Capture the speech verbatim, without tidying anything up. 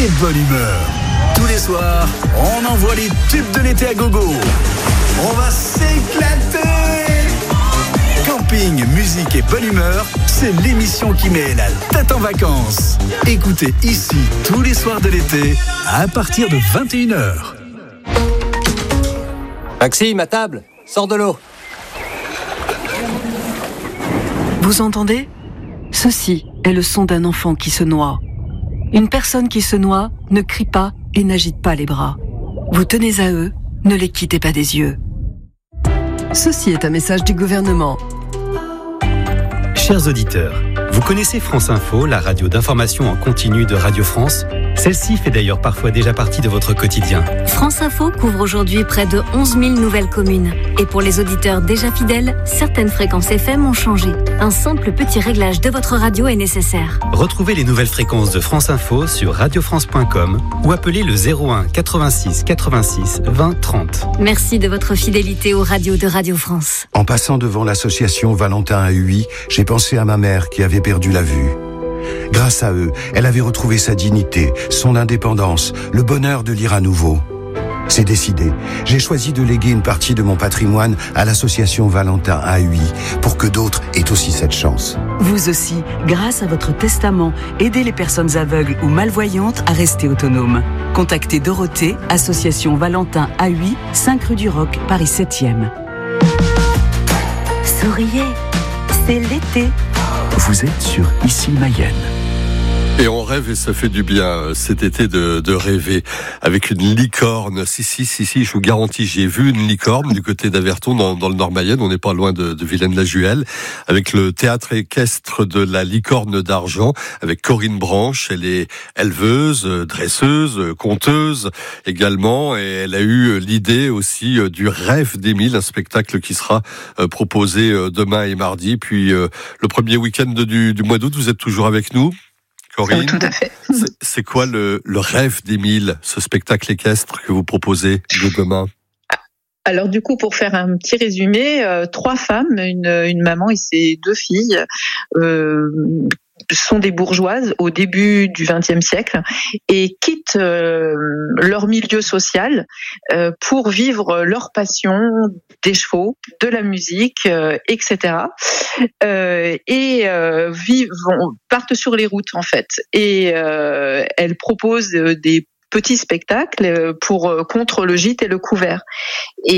et bonne humeur. Tous les soirs, on envoie les tubes de l'été à gogo. On va s'éclater. Camping, musique et bonne humeur, c'est l'émission qui met la tête en vacances. Écoutez ici tous les soirs de l'été à partir de vingt et une heures. Maxime, à table, sors de l'eau. Vous entendez ? Ceci est le son d'un enfant qui se noie. Une personne qui se noie ne crie pas et n'agite pas les bras. Vous tenez à eux, ne les quittez pas des yeux. Ceci est un message du gouvernement. Chers auditeurs, vous connaissez France Info, la radio d'information en continu de Radio France ? Celle-ci fait d'ailleurs parfois déjà partie de votre quotidien. France Info couvre aujourd'hui près de onze mille nouvelles communes. Et pour les auditeurs déjà fidèles, certaines fréquences F M ont changé. Un simple petit réglage de votre radio est nécessaire. Retrouvez les nouvelles fréquences de France Info sur radio france point com ou appelez le zéro un quatre-vingt-six quatre-vingt-six vingt trente. Merci de votre fidélité aux radios de Radio France. En passant devant l'association Valentin à U I, j'ai pensé à ma mère qui avait perdu la vue. Grâce à eux, elle avait retrouvé sa dignité, son indépendance, le bonheur de lire à nouveau. C'est décidé. J'ai choisi de léguer une partie de mon patrimoine à l'association Valentin à U I pour que d'autres aient aussi cette chance. Vous aussi, grâce à votre testament, aidez les personnes aveugles ou malvoyantes à rester autonomes. Contactez Dorothée, association Valentin à U I, cinq rue du Roc, Paris septième. Souriez, c'est l'été. Vous êtes sur Ici Mayenne. Et on rêve et ça fait du bien cet été de, de rêver avec une licorne. Si, si, si, si, je vous garantis, j'ai vu une licorne du côté d'Averton dans, dans le Nord-Mayenne. On n'est pas loin de, de Vilaine-la-Juhel avec le théâtre équestre de la licorne d'argent avec Corinne Branche. Elle est éleveuse, dresseuse, conteuse également et elle a eu l'idée aussi du rêve d'Émile, un spectacle qui sera proposé demain et mardi. Puis le premier week-end du, du mois d'août, vous êtes toujours avec nous? Corinne, oui, tout à fait. C'est, c'est quoi le, le rêve d'Émile, ce spectacle équestre que vous proposez de demain? Alors du coup, pour faire un petit résumé, euh, trois femmes, une, une maman et ses deux filles, euh, sont des bourgeoises au début du vingtième siècle et quittent euh, leur milieu social euh, pour vivre leur passion des chevaux, de la musique, euh, et cetera. Euh, et euh, vivent, vont, partent sur les routes en fait. Et euh, elles proposent des petits spectacles pour contre le gîte et le couvert. Et